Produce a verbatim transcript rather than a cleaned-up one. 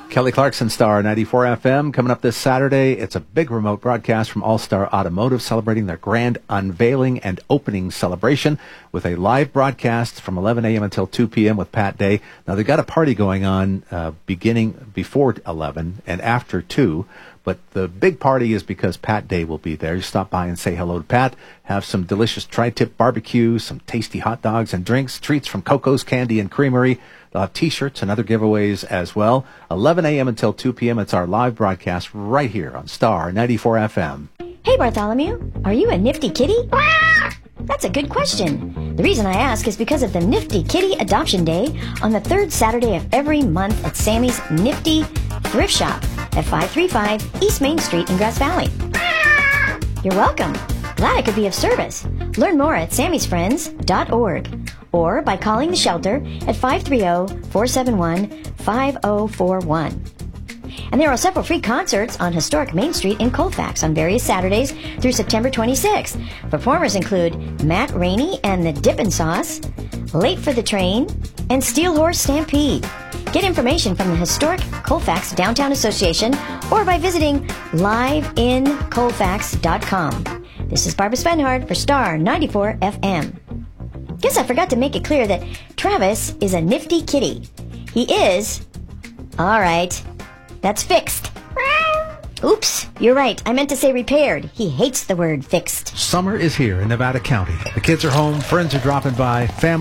Kelly Clarkson, Star ninety-four F M. Coming up this Saturday, it's a big remote broadcast from All-Star Automotive celebrating their grand unveiling and opening celebration with a live broadcast from eleven a.m. until two p.m. with Pat Day. Now, they've got a party going on uh, beginning before eleven and after two, but the big party is because Pat Day will be there. You stop by and say hello to Pat, have some delicious tri-tip barbecue, some tasty hot dogs and drinks, treats from Coco's Candy and Creamery. They'll have T-shirts and other giveaways as well. eleven a.m. until two p.m. It's our live broadcast right here on Star ninety-four F M. Hey, Bartholomew, are you a nifty kitty? That's a good question. The reason I ask is because of the Nifty Kitty Adoption Day on the third Saturday of every month at Sammy's Nifty Thrift Shop at five thirty-five East Main Street in Grass Valley. You're welcome. Glad I could be of service. Learn more at sammys friends dot org or by calling the shelter at five three zero, four seven one, five zero four one. And there are several free concerts on historic Main Street in Colfax on various Saturdays through September twenty-sixth. Performers include Matt Rainey and the Dippin' Sauce, Late for the Train, and Steel Horse Stampede. Get information from the historic Colfax Downtown Association or by visiting live in colfax dot com. This is Barbara Svenhard for Star ninety-four F M. Guess I forgot to make it clear that Travis is a nifty kitty. He is... All right. That's fixed. Oops, you're right. I meant to say repaired. He hates the word fixed. Summer is here in Nevada County. The kids are home, friends are dropping by, family